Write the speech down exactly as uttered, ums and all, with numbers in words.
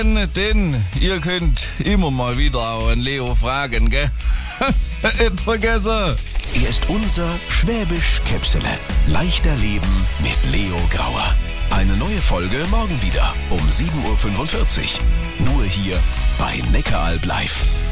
Denn ihr könnt immer mal wieder auch einen Leo fragen, gell? Nicht vergessen. Er ist unser Schwäbisch-Käpsele. Leichter Leben mit Leo Grauer. Eine neue Folge morgen wieder um sieben Uhr fünfundvierzig. Nur hier bei Neckaralb Live.